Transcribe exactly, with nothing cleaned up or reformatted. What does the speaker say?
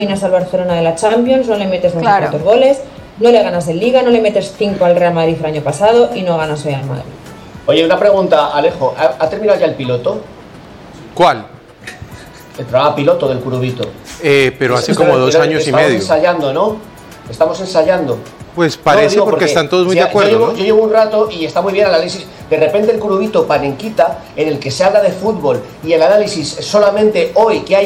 eliminas al Barcelona de la Champions, no le metes no Claro. sé cuántos goles, no le ganas en Liga, no le metes cinco al Real Madrid el año pasado y no ganas hoy al Madrid. Oye, una pregunta, Alejo, ¿ha, ha terminado ya el piloto? ¿Cuál? El programa piloto del Curubito. Eh, pero hace Es- como es- dos es- años y estamos medio. ensayando, ¿no? Estamos ensayando. Pues No, parece digo porque están todos muy si de yo acuerdo, llevo, ¿no? yo llevo un rato y está muy bien el análisis. De repente el Curubito panenquita, en el que se habla de fútbol y el análisis solamente hoy que hay